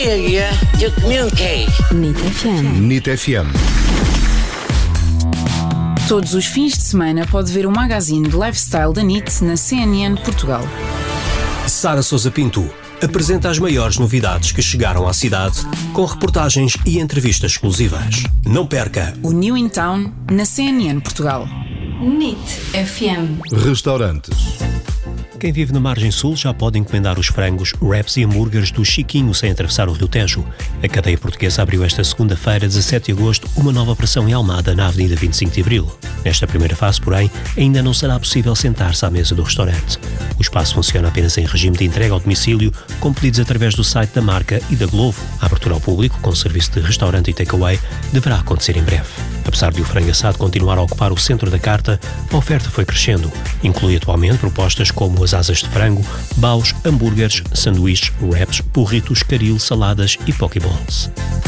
failure to communicate. NIT FM. NIT FM. Todos os fins de semana pode ver o magazine de lifestyle da NIT na CNN Portugal. Sara Sousa Pinto apresenta as maiores novidades que chegaram à cidade, com reportagens e entrevistas exclusivas. Não perca O New in Town na CNN Portugal. NIT FM. Restaurantes. Quem vive na margem sul já pode encomendar os frangos, wraps e hambúrgueres do Chiquinho sem atravessar o Rio Tejo. A cadeia portuguesa abriu esta segunda-feira, 17 de agosto, uma nova operação em Almada, na Avenida 25 de Abril. Nesta primeira fase, porém, ainda não será possível sentar-se à mesa do restaurante. O espaço funciona apenas em regime de entrega ao domicílio, com pedidos através do site da marca e da Glovo. A abertura ao público, com serviço de restaurante e takeaway, deverá acontecer em breve. Apesar de o frango assado continuar a ocupar o centro da carta, a oferta foi crescendo. Inclui atualmente propostas como as asas de frango, baus, hambúrgueres, sanduíches, wraps, burritos, caril, saladas e pokeballs.